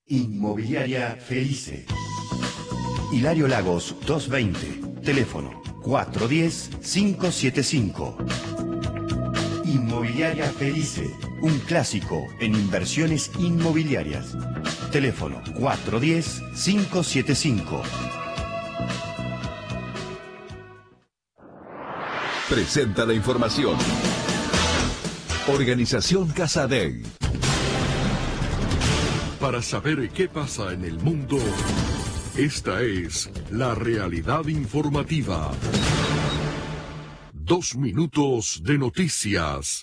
Inmobiliaria Felice. Hilario Lagos 220. Teléfono 410-575. Inmobiliaria Felice. Un clásico en inversiones inmobiliarias. Teléfono 410-575. Presenta la información. Organización Casadei. Para saber qué pasa en el mundo, esta es la realidad informativa. 2 minutos de noticias.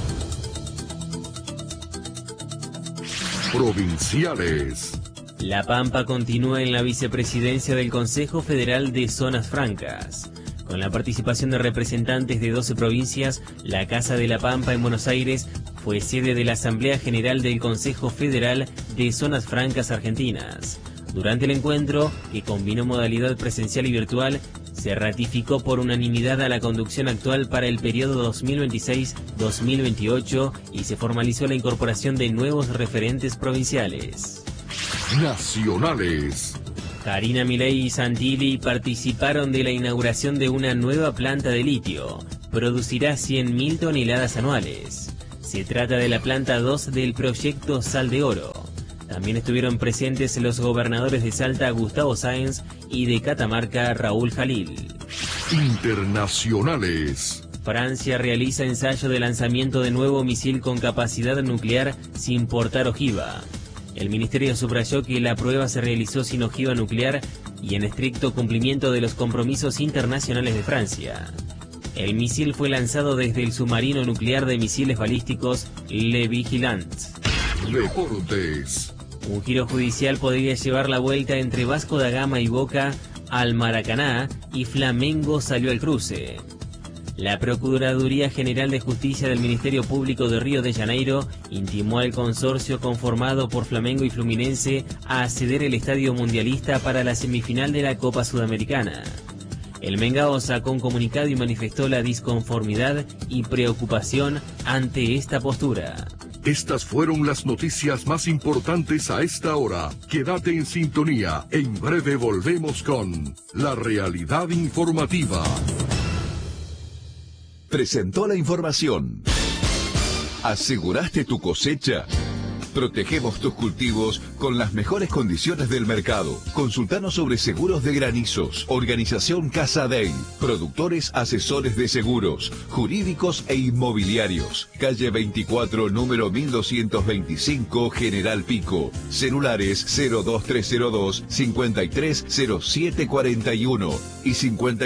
Provinciales. La Pampa continúa en la vicepresidencia del Consejo Federal de Zonas Francas. Con la participación de representantes de 12 provincias, la Casa de la Pampa en Buenos Aires fue sede de la Asamblea General del Consejo Federal de Zonas Francas Argentinas. Durante el encuentro, que combinó modalidad presencial y virtual, se ratificó por unanimidad a la conducción actual para el periodo 2026-2028 y se formalizó la incorporación de nuevos referentes provinciales. Nacionales. Karina Milei y Santilli participaron de la inauguración de una nueva planta de litio. Producirá 100.000 toneladas anuales. Se trata de la planta 2 del proyecto Sal de Oro. También estuvieron presentes los gobernadores de Salta, Gustavo Sáenz, y de Catamarca, Raúl Jalil. Internacionales. Francia realiza ensayo de lanzamiento de nuevo misil con capacidad nuclear sin portar ojiva. El ministerio subrayó que la prueba se realizó sin ojiva nuclear y en estricto cumplimiento de los compromisos internacionales de Francia. El misil fue lanzado desde el submarino nuclear de misiles balísticos Le Vigilant. Deportes. Un giro judicial podría llevar la vuelta entre Vasco da Gama y Boca al Maracaná y Flamengo salió al cruce. La Procuraduría General de Justicia del Ministerio Público de Río de Janeiro intimó al consorcio conformado por Flamengo y Fluminense a ceder el estadio mundialista para la semifinal de la Copa Sudamericana. El Mengao sacó un comunicado y manifestó la disconformidad y preocupación ante esta postura. Estas fueron las noticias más importantes a esta hora. Quédate en sintonía. En breve volvemos con la realidad informativa. Presentó la información. ¿Aseguraste tu cosecha? Protegemos tus cultivos con las mejores condiciones del mercado. Consultanos sobre seguros de granizos. Organización Casadei. Productores asesores de seguros, jurídicos e inmobiliarios. Calle 24, número 1225, General Pico. Celulares 02302 530741 y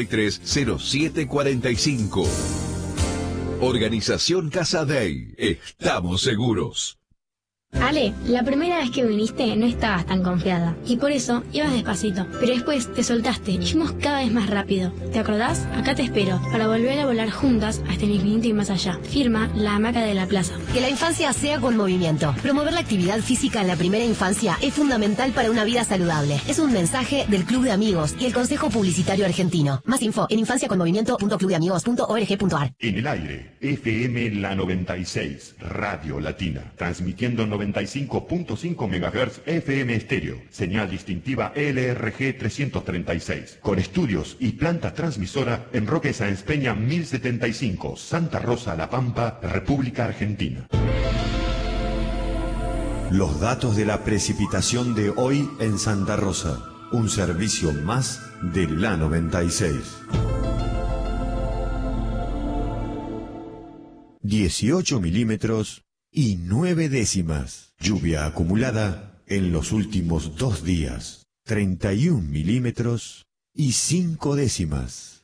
530745. Organización Casadei. Estamos seguros. Ale, la primera vez que viniste no estabas tan confiada y por eso ibas despacito, pero después te soltaste y fuimos cada vez más rápido. ¿Te acordás? Acá te espero para volver a volar juntas hasta el infinito y más allá. Firma La Hamaca de la Plaza. Que la infancia sea con movimiento. Promover la actividad física en la primera infancia es fundamental para una vida saludable. Es un mensaje del Club de Amigos y el Consejo Publicitario Argentino. Más info en infanciaconmovimiento.clubdeamigos.org.ar. En el aire, FM La 96, Radio Latina, transmitiendo 95.5 MHz FM estéreo, señal distintiva LRG 336, con estudios y planta transmisora en Roque Sáenz Peña 1075, Santa Rosa, La Pampa, República Argentina. Los datos de la precipitación de hoy en Santa Rosa, un servicio más de La 96. 18 milímetros y 9 décimas. Lluvia acumulada en los últimos 2 días. 31 milímetros y 5 décimas.